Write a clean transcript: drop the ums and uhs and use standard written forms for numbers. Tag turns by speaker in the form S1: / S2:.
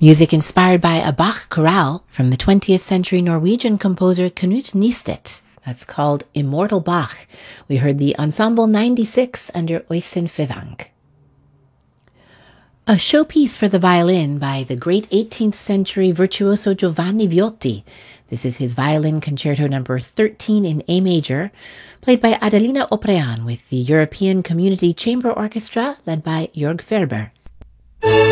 S1: Music inspired by a Bach chorale from the 20th century Norwegian composer Knut Nystedt. That's called Immortal Bach. We heard the Ensemble 96 under Øystein Fevang. A showpiece for the violin by the great 18th century virtuoso Giovanni Viotti. This is his Violin Concerto number 13 in A major, played by Adelina Oprean with the European Community Chamber Orchestra led by Jörg Ferber.